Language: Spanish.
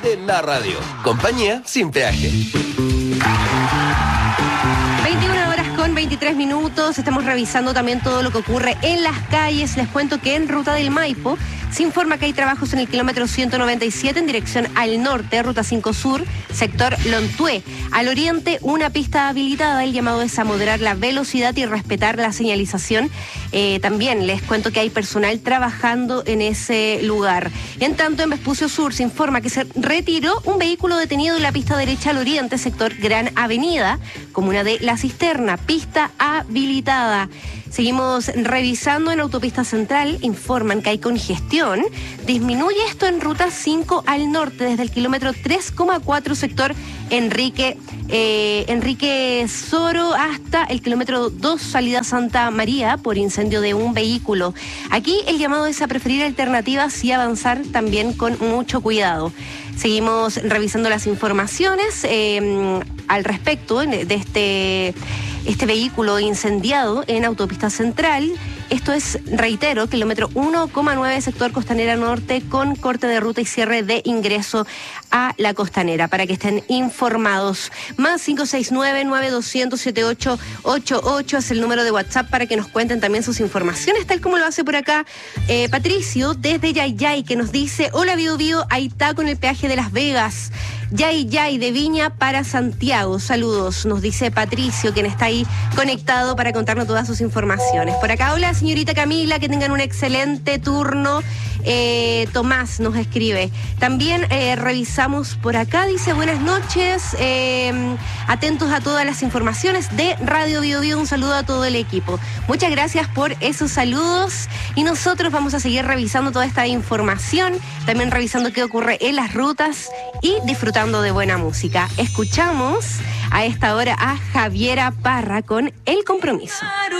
de la radio. Compañía sin peaje. 21 horas con 23 minutos. Estamos revisando también todo lo que ocurre en las calles. Les cuento que en Ruta del Maipo se informa que hay trabajos en el kilómetro 197 en dirección al norte, Ruta 5 Sur, sector Lontué. Al oriente, una pista habilitada. El llamado es a moderar la velocidad y respetar la señalización. También les cuento que hay personal trabajando en ese lugar. En tanto, en Vespucio Sur se informa que se retiró un vehículo detenido en la pista derecha al oriente, sector Gran Avenida, comuna de La Cisterna, pista habilitada. Seguimos revisando en Autopista Central, informan que hay congestión. Disminuye esto en Ruta 5 al norte, desde el kilómetro 3,4 sector Enrique Soro hasta el kilómetro 2 salida Santa María por incendio de un vehículo. Aquí el llamado es a preferir alternativas y avanzar también con mucho cuidado. Seguimos revisando las informaciones al respecto de este vehículo incendiado en Autopista Central. Esto es, reitero, kilómetro 1,9 sector Costanera Norte con corte de ruta y cierre de ingreso a la Costanera, para que estén informados. Más 569-9200-7888 es el número de WhatsApp para que nos cuenten también sus informaciones, tal como lo hace por acá Patricio desde Yayay, que nos dice: hola Bio Bio, ahí está con el peaje de Las Vegas. Yayay de Viña para Santiago. Saludos, nos dice Patricio, quien está ahí conectado para contarnos todas sus informaciones. Por acá, hola señorita Camila, que tengan un excelente turno. Tomás nos escribe. También revisamos por acá, dice: buenas noches, atentos a todas las informaciones de Radio Bio Bio. Un saludo a todo el equipo. Muchas gracias por esos saludos y nosotros vamos a seguir revisando toda esta información, también revisando qué ocurre en las rutas y disfrutando de buena música. Escuchamos a esta hora a Javiera Parra con El Compromiso.